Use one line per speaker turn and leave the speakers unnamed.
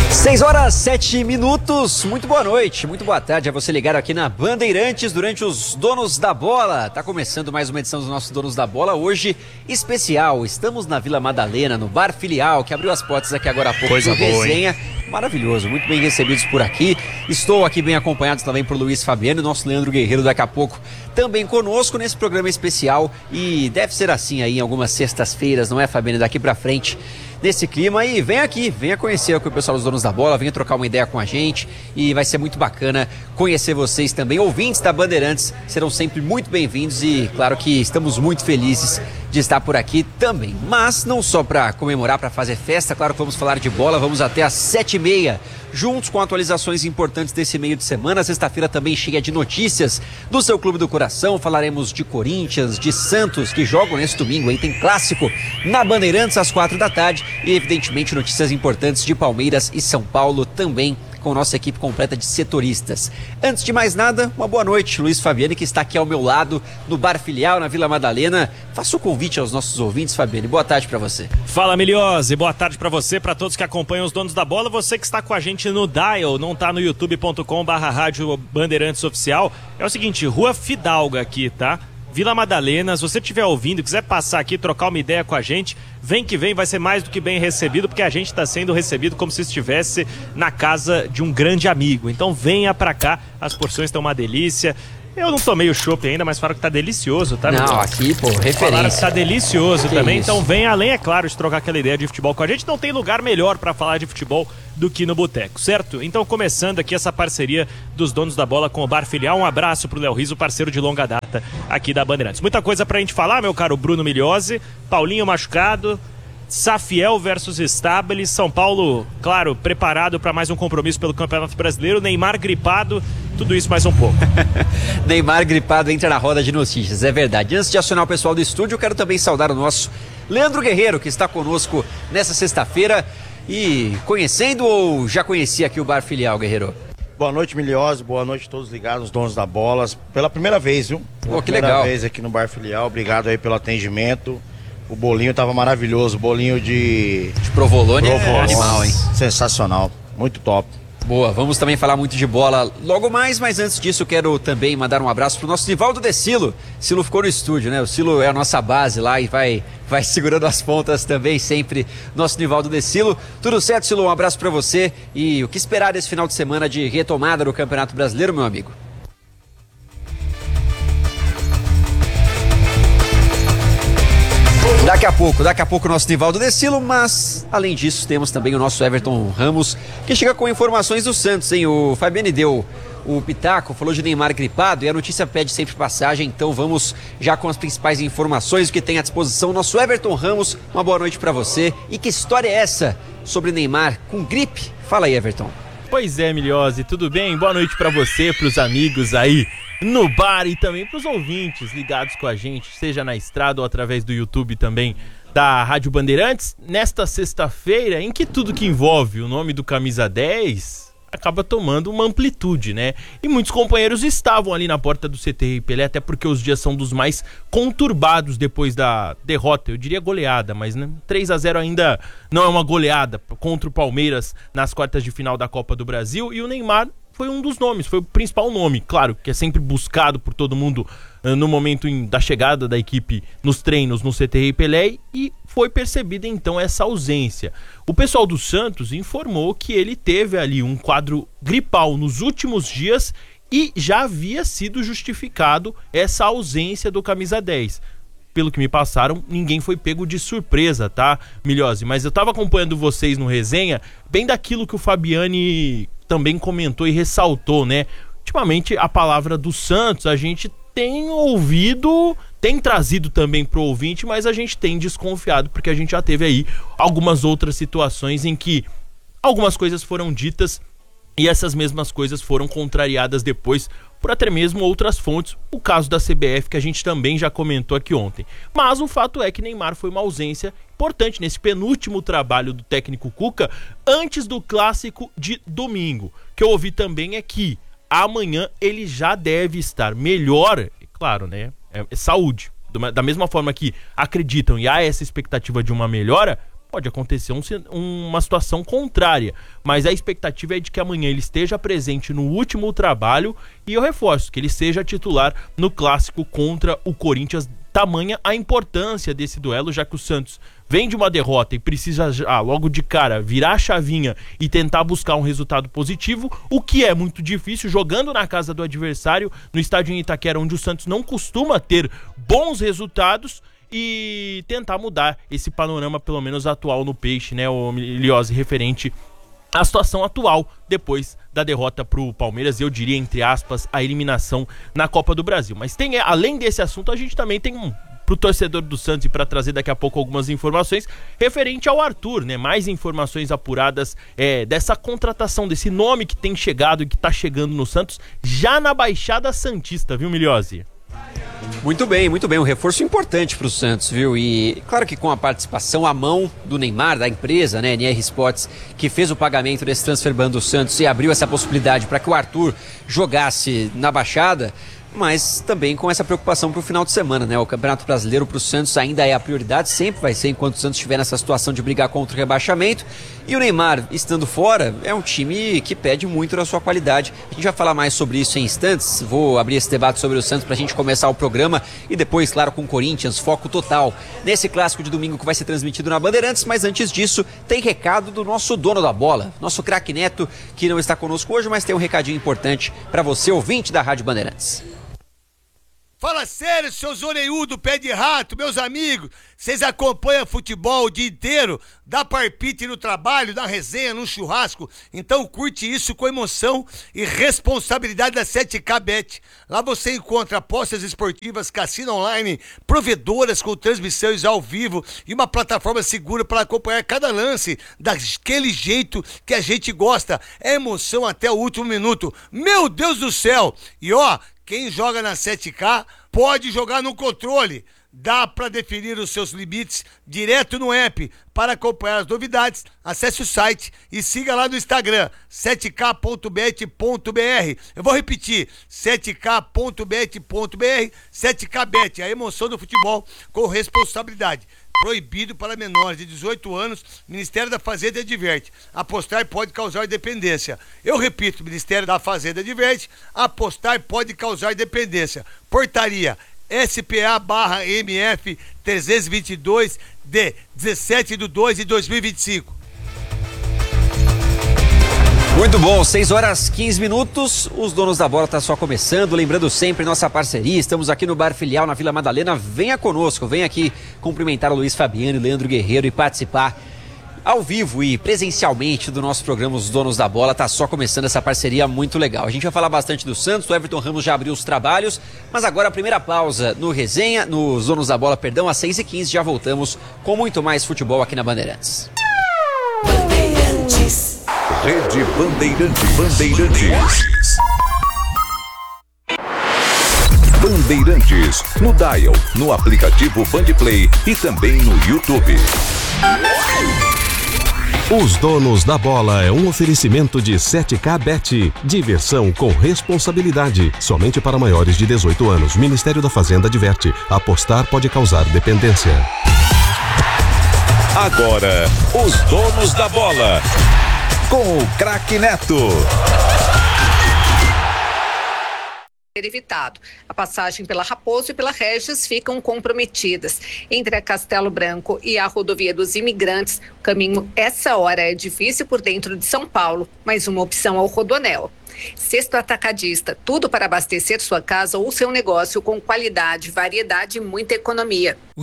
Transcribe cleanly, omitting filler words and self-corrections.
6h07. Muito boa noite, muito boa tarde a você ligado aqui na Bandeirantes durante os Donos da Bola. Tá começando mais uma edição dos nossos Donos da Bola, hoje especial. Estamos na Vila Madalena, no Bar Filial, que abriu as portas aqui agora há pouco.
Coisa boa,
resenha. Maravilhoso, muito bem recebidos por aqui. Estou aqui bem acompanhado também por Luiz Fabiano e nosso Leandro Guerreiro daqui a pouco também conosco nesse programa especial. E deve ser assim aí em algumas sextas-feiras, não é, Fabiano? Daqui pra frente nesse clima. E vem aqui, venha conhecer o pessoal dos Donos da Bola, venha trocar uma ideia com a gente e vai ser muito bacana conhecer vocês também. Ouvintes da Bandeirantes serão sempre muito bem-vindos e claro que estamos muito felizes de estar por aqui também. Mas não só para comemorar, para fazer festa, claro que vamos falar de bola, vamos até às 7h30, juntos com atualizações importantes desse meio de semana. Sexta-feira também cheia de notícias do seu clube do coração. Falaremos de Corinthians, de Santos, que jogam nesse domingo, aí tem clássico na Bandeirantes às 4h e evidentemente notícias importantes de Palmeiras e São Paulo também, com nossa equipe completa de setoristas. Antes de mais nada, uma boa noite, Luiz Fabiano, que está aqui ao meu lado no Bar Filial, na Vila Madalena. Faça o convite aos nossos ouvintes, Fabiano. Boa tarde para você.
Fala, Miliose. Boa tarde para você, para todos que acompanham os Donos da Bola. Você que está com a gente no Dial, não está no youtube.com/rádio Bandeirantes Oficial. É o seguinte, Rua Fidalga aqui, tá? Vila Madalena, se você estiver ouvindo, quiser passar aqui, trocar uma ideia com a gente, vem que vem, vai ser mais do que bem recebido, porque a gente está sendo recebido como se estivesse na casa de um grande amigo. Então venha pra cá, as porções estão uma delícia. Eu não tomei o chopp ainda, mas falaram que tá delicioso, tá?
Não, aqui, pô, referência.
Falaram que tá delicioso
que
também,
isso?
Então vem além, é claro, de trocar aquela ideia de futebol com a gente. Não tem lugar melhor pra falar de futebol do que no boteco, certo? Então começando aqui essa parceria dos Donos da Bola com o Bar Filial. Um abraço pro Léo Riso, parceiro de longa data aqui da Bandeirantes. Muita coisa pra gente falar, meu caro Bruno Miliose. Paulinho machucado, Safiel versus Stabile, São Paulo, claro, preparado para mais um compromisso pelo Campeonato Brasileiro, Neymar gripado, tudo isso mais um pouco.
Neymar gripado entra na roda de notícias, é verdade. Antes de acionar o pessoal do estúdio, eu quero também saudar o nosso Leandro Guerreiro, que está conosco nessa sexta-feira e conhecendo ou já conhecia aqui o Bar Filial, Guerreiro?
Boa noite, Miliose, boa noite a todos ligados, os Donos da Bola, pela primeira vez, viu?
Pô, que
primeira
legal.
vez aqui no Bar Filial, obrigado aí pelo atendimento. O bolinho tava maravilhoso, bolinho de
Provolone é
provolone,
animal, hein?
sensacional, muito top.
Boa, vamos também falar muito de bola logo mais, mas antes disso eu quero também mandar um abraço pro nosso Nivaldo Decilo. Silo ficou no estúdio, né? O Silo é a nossa base lá e vai segurando as pontas também sempre, nosso Nivaldo Decilo. Tudo certo, Silo? Um abraço pra você e o que esperar desse final de semana de retomada do Campeonato Brasileiro, meu amigo? Daqui a pouco o nosso Nivaldo Decilo, mas além disso temos também o nosso Everton Ramos, que chega com informações do Santos, hein? O Fabiane deu o pitaco, falou de Neymar gripado e a notícia pede sempre passagem, então vamos já com as principais informações, o que tem à disposição. Nosso Everton Ramos, uma boa noite pra você. E que história é essa sobre Neymar com gripe? Fala aí, Everton.
Pois é, Miliose, tudo bem? Boa noite pra você, pros amigos aí no bar e também pros ouvintes ligados com a gente, seja na estrada ou através do YouTube também da Rádio Bandeirantes, nesta sexta-feira em que tudo que envolve o nome do camisa 10 acaba tomando uma amplitude, né? E muitos companheiros estavam ali na porta do CT Pelé, até porque os dias são dos mais conturbados depois da derrota, eu diria goleada, mas né, 3-0 ainda não é uma goleada contra o Palmeiras nas quartas de final da Copa do Brasil, e o Neymar foi um dos nomes, foi o principal nome, claro, que é sempre buscado por todo mundo no momento da chegada da equipe nos treinos no CT Pelé, e foi percebida então essa ausência. O pessoal do Santos informou que ele teve ali um quadro gripal nos últimos dias e já havia sido justificado essa ausência do camisa 10. Pelo que me passaram, ninguém foi pego de surpresa, tá, Miliose? Mas eu tava acompanhando vocês no resenha, bem daquilo que o Fabiane também comentou e ressaltou, né? Ultimamente, a palavra do Santos, a gente tem ouvido, tem trazido também pro ouvinte, mas a gente tem desconfiado, porque a gente já teve aí algumas outras situações em que algumas coisas foram ditas e essas mesmas coisas foram contrariadas depois por até mesmo outras fontes, o caso da CBF, que a gente também já comentou aqui ontem. Mas o fato é que Neymar foi uma ausência importante nesse penúltimo trabalho do técnico Cuca antes do clássico de domingo. O que eu ouvi também é que amanhã ele já deve estar melhor, claro, né? É saúde. Da mesma forma que acreditam e há essa expectativa de uma melhora, pode acontecer uma situação contrária. Mas a expectativa é de que amanhã ele esteja presente no último trabalho e eu reforço que ele seja titular no clássico contra o Corinthians. Tamanha a importância desse duelo, já que o Santos vem de uma derrota e precisa logo de cara virar a chavinha e tentar buscar um resultado positivo, o que é muito difícil jogando na casa do adversário, no estádio em Itaquera, onde o Santos não costuma ter bons resultados, e tentar mudar esse panorama, pelo menos atual no Peixe, né, o Miliose, referente à situação atual depois da derrota pro Palmeiras, eu diria, entre aspas, a eliminação na Copa do Brasil. Mas além desse assunto, a gente também tem pro torcedor do Santos, e para trazer daqui a pouco algumas informações referente ao Arthur, né? Mais informações apuradas dessa contratação, desse nome que tem chegado e que tá chegando no Santos, já na Baixada Santista, viu, Miliose?
Muito bem, um reforço importante para o Santos, viu? E claro que com a participação à mão do Neymar, da empresa, né, NR Sports, que fez o pagamento desse transfer ban do Santos e abriu essa possibilidade para que o Arthur jogasse na Baixada, mas também com essa preocupação para o final de semana, né? O Campeonato Brasileiro para o Santos ainda é a prioridade, sempre vai ser enquanto o Santos estiver nessa situação de brigar contra o rebaixamento. E o Neymar, estando fora, é um time que pede muito da sua qualidade. A gente vai falar mais sobre isso em instantes. Vou abrir esse debate sobre o Santos para a gente começar o programa e depois, claro, com o Corinthians, foco total nesse clássico de domingo que vai ser transmitido na Bandeirantes. Mas antes disso, tem recado do nosso dono da bola, nosso craque Neto, que não está conosco hoje, mas tem um recadinho importante para você, ouvinte da Rádio Bandeirantes.
Fala sério, seus orelhudos, pé de rato, meus amigos. Vocês acompanham futebol o dia inteiro, dá parpite no trabalho, na resenha, no churrasco. Então curte isso com emoção e responsabilidade da 7K Bet. Lá você encontra apostas esportivas, cassino online, provedoras com transmissões ao vivo e uma plataforma segura para acompanhar cada lance daquele jeito que a gente gosta. É emoção até o último minuto. Meu Deus do céu! E ó, quem joga na 7K pode jogar no controle. Dá para definir os seus limites direto no app. Para acompanhar as novidades, acesse o site e siga lá no Instagram, 7k.bet.br. Eu vou repetir, 7k.bet.br, 7kbet, a emoção do futebol com responsabilidade. Proibido para menores de 18 anos, Ministério da Fazenda adverte. Apostar pode causar dependência. Eu repito, Ministério da Fazenda adverte, apostar pode causar dependência. Portaria SPA/MF 322 de 17/2/2025.
Muito bom, 6h15, os donos da bola tá só começando, lembrando sempre nossa parceria, estamos aqui no Bar Filial na Vila Madalena, venha conosco, venha aqui cumprimentar o Luiz Fabiano e Leandro Guerreiro e participar ao vivo e presencialmente do nosso programa Os Donos da Bola. Tá só começando essa parceria muito legal. A gente vai falar bastante do Santos, o Everton Ramos já abriu os trabalhos, mas agora a primeira pausa no resenha, nos Donos da Bola, perdão, às 6h15, já voltamos com muito mais futebol aqui na Bandeirantes.
Rede Bandeirantes. Bandeirantes, no Dial, no aplicativo Bandplay e também no YouTube.
Os Donos da Bola é um oferecimento de 7K Bet. Diversão com responsabilidade. Somente para maiores de 18 anos. Ministério da Fazenda adverte. Apostar pode causar dependência.
Agora, os Donos da Bola. Com o craque Neto.
Evitado. A passagem pela Raposo e pela Regis ficam comprometidas. Entre a Castelo Branco e a rodovia dos Imigrantes, o caminho essa hora é difícil por dentro de São Paulo, mas uma opção é o Rodoanel. Cesto Atacadista, tudo para abastecer sua casa ou seu negócio com qualidade, variedade e muita economia.